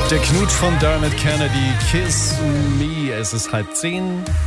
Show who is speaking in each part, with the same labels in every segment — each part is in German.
Speaker 1: Der Knut von Dermot Kennedy, Kiss Me. Es ist 9:30.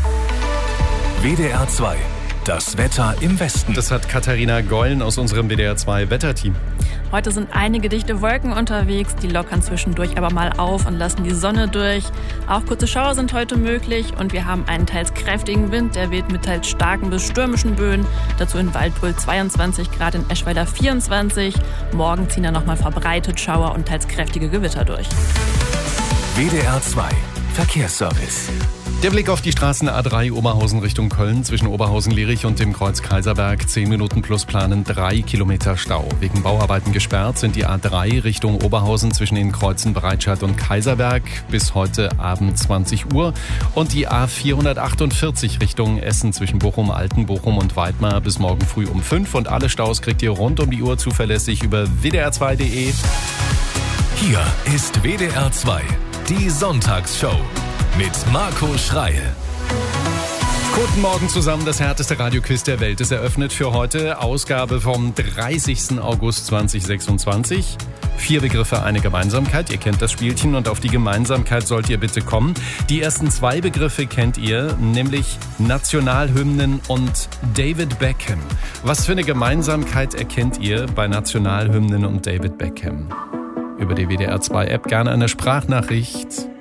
Speaker 2: WDR 2, das Wetter im Westen.
Speaker 1: Das hat Katharina Gollen aus unserem WDR 2 Wetterteam.
Speaker 3: Heute sind einige dichte Wolken unterwegs, die lockern zwischendurch aber mal auf und lassen die Sonne durch. Auch kurze Schauer sind heute möglich und wir haben einen teils kräftigen Wind, der weht mit teils starken bis stürmischen Böen. Dazu in Waldbröl 22 Grad, in Eschweiler 24. Morgen ziehen dann nochmal verbreitet Schauer und teils kräftige Gewitter durch.
Speaker 2: WDR 2, Verkehrsservice.
Speaker 1: Der Blick auf die Straßen A3 Oberhausen Richtung Köln zwischen Oberhausen-Lierich und dem Kreuz Kaiserberg. 10 Minuten plus planen 3 Kilometer Stau. Wegen Bauarbeiten gesperrt sind die A3 Richtung Oberhausen zwischen den Kreuzen Breitscheid und Kaiserberg bis heute Abend 20 Uhr. Und die A448 Richtung Essen zwischen Bochum, Altenbochum und Weidmar bis morgen früh um 5. Und alle Staus kriegt ihr rund um die Uhr zuverlässig über wdr2.de.
Speaker 2: Hier ist WDR 2, die Sonntagsshow mit Marco Schreil.
Speaker 1: Guten Morgen zusammen, das härteste Radioquiz der Welt ist eröffnet für heute. Ausgabe vom 30. August 2026. 4 Begriffe, eine Gemeinsamkeit. Ihr kennt das Spielchen und auf die Gemeinsamkeit sollt ihr bitte kommen. Die ersten 2 Begriffe kennt ihr, nämlich Nationalhymnen und David Beckham. Was für eine Gemeinsamkeit erkennt ihr bei Nationalhymnen und David Beckham? Über die WDR 2 App gerne eine Sprachnachricht